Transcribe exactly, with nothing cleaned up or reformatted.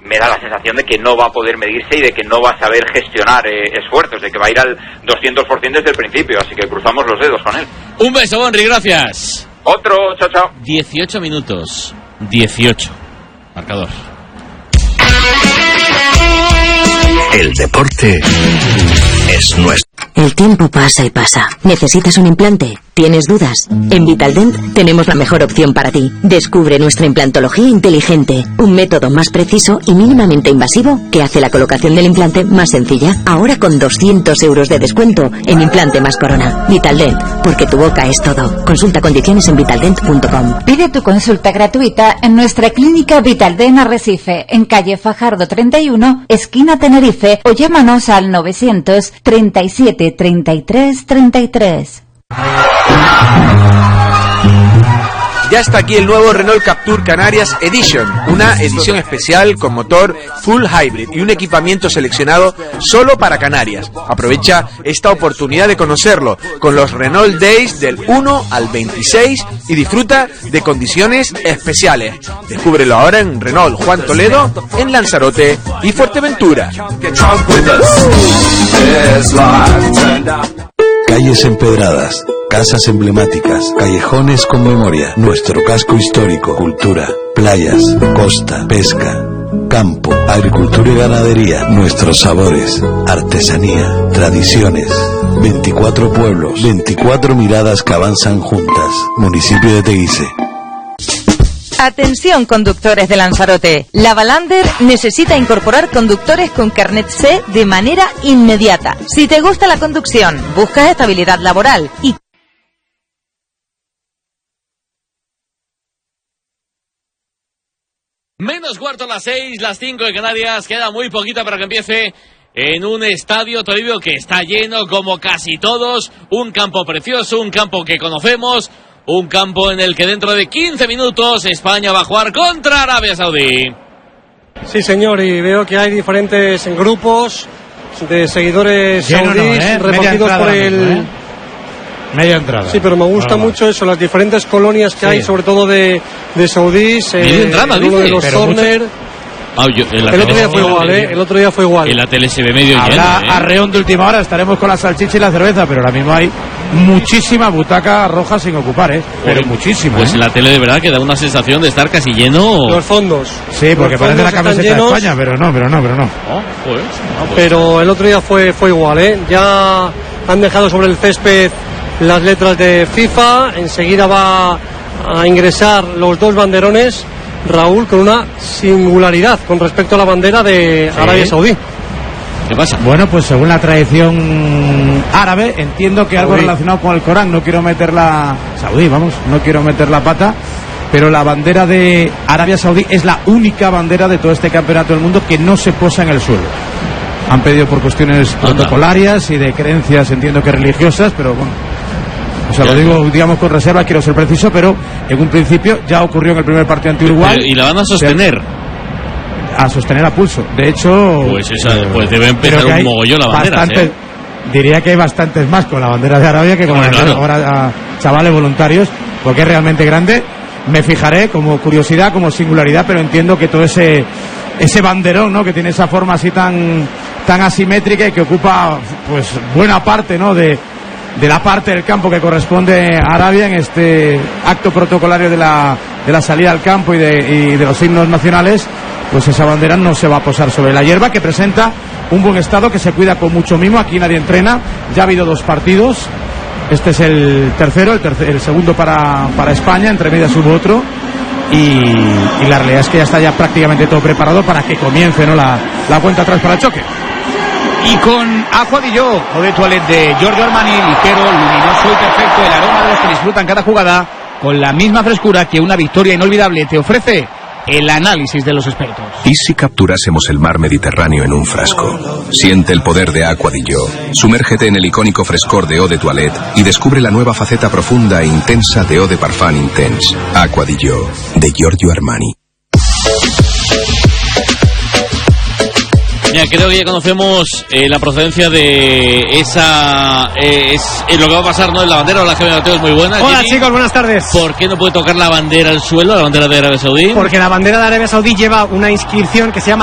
me da la sensación de que no va a poder medirse y de que no va a saber gestionar eh, esfuerzos, de que va a ir al doscientos por ciento desde el principio, así que cruzamos los dedos con él. Un beso, Bonri, gracias. Otro, chao, chao. dieciocho minutos. dieciocho. Marcador. El deporte es nuestro. El tiempo pasa y pasa. ¿Necesitas un implante? ¿Tienes dudas? En Vitaldent tenemos la mejor opción para ti. Descubre nuestra implantología inteligente, un método más preciso y mínimamente invasivo que hace la colocación del implante más sencilla. Ahora con doscientos euros de descuento en implante más corona. Vitaldent, porque tu boca es todo. Consulta condiciones en vitaldent punto com. Pide tu consulta gratuita en nuestra clínica Vitaldent Arrecife, en calle Fajardo treinta y uno, esquina Tenerife, o llámanos al novecientos treinta y siete treinta y tres treinta y tres. Ya está aquí el nuevo Renault Captur Canarias Edition, una edición especial con motor full hybrid y un equipamiento seleccionado solo para Canarias. Aprovecha esta oportunidad de conocerlo con los Renault Days del uno al veintiséis y disfruta de condiciones especiales. Descúbrelo ahora en Renault Juan Toledo, en Lanzarote y Fuerteventura. Calles empedradas, casas emblemáticas, callejones con memoria, nuestro casco histórico, cultura, playas, costa, pesca, campo, agricultura y ganadería, nuestros sabores, artesanía, tradiciones, veinticuatro pueblos, veinticuatro miradas que avanzan juntas, municipio de Teguise. Atención, conductores de Lanzarote. La Valander necesita incorporar conductores con carnet C de manera inmediata. Si te gusta la conducción, buscas estabilidad laboral y Menos cuarto a las seis, las cinco de Canarias. Queda muy poquita para que empiece en un estadio Toribio que está lleno como casi todos. Un campo precioso, un campo que conocemos. Un campo en el que dentro de quince minutos España va a jugar contra Arabia Saudí. Sí, señor, y veo que hay diferentes grupos de seguidores Lleno saudíes no, ¿eh? repartidos por el... Mismo, ¿eh? Media entrada. Sí, pero me gusta Vamos. mucho eso, las diferentes colonias que sí hay, sobre todo de, de saudíes. Media eh, entrada, uno de los Pero Turner. mucho... Ah, yo, el otro día fue igual, ¿eh? El otro día fue igual. En la tele se ve medio Habrá lleno, ¿eh? arreón de última hora, estaremos con la salchicha y la cerveza, pero ahora mismo hay muchísima butaca roja sin ocupar, ¿eh? Pero Pues, muchísima. Pues ¿eh? en la tele de verdad que da una sensación de estar casi lleno. Los fondos. Sí, porque Los parece la fondos camiseta están de llenos, España, pero no, pero no, pero no. Oh, pues, ah, pues. Pero el otro día fue, fue igual, ¿eh? Ya han dejado sobre el césped las letras de FIFA, enseguida va a ingresar los dos banderones, Raúl, con una singularidad con respecto a la bandera de Sí. Arabia Saudí. ¿Qué pasa? Bueno, pues según la tradición árabe, entiendo que algo Saudí. relacionado con el Corán, no quiero meter la... Saudí, vamos, no quiero meter la pata, pero la bandera de Arabia Saudí es la única bandera de todo este campeonato del mundo que no se posa en el suelo. Han pedido por cuestiones protocolarias y de creencias, entiendo que religiosas, pero bueno... O sea, lo digo, digamos, con reserva, quiero ser preciso, pero en un principio ya ocurrió en el primer partido ante Uruguay. ¿Y la van a sostener? A sostener a pulso. De hecho... Pues, esa, pues debe creo empezar que hay un mogollón la bandera, bastantes- ¿eh? Diría que hay bastantes más con la bandera de Arabia que con Bueno, la de claro. ahora a chavales voluntarios, porque es realmente grande. Me fijaré como curiosidad, como singularidad, pero entiendo que todo ese ese banderón, ¿no?, que tiene esa forma así tan tan asimétrica y que ocupa pues buena parte, ¿no?, de de la parte del campo que corresponde a Arabia en este acto protocolario de la de la salida al campo y de, y de los himnos nacionales, pues esa bandera no se va a posar sobre la hierba, que presenta un buen estado, que se cuida con mucho mimo. Aquí nadie entrena, ya ha habido dos partidos, este es el tercero, el, tercer, el segundo para, para España, entre medias hubo otro, y, y la realidad es que ya está ya prácticamente todo preparado para que comience, ¿no?, la, la cuenta atrás para el choque. Y con Aqua di Gio, o de toilette de Giorgio Armani, ligero, luminoso y perfecto, el aroma de los que disfrutan cada jugada, con la misma frescura que una victoria inolvidable te ofrece el análisis de los expertos. ¿Y si capturásemos el mar Mediterráneo en un frasco? Siente el poder de Aqua di Gio. Sumérgete en el icónico frescor de Eau de Toilette y descubre la nueva faceta profunda e intensa de Eau de Parfum Intense. Aqua di Gio, de Giorgio Armani. Mira, creo que ya conocemos eh, la procedencia de esa... Eh, es, es lo que va a pasar, ¿no?, en la bandera. La Javier Mateo es muy buena. Hola, Jimmy, chicos, buenas tardes. ¿por qué no puede tocar la bandera al suelo, la bandera de Arabia Saudí? Porque la bandera de Arabia Saudí lleva una inscripción que se llama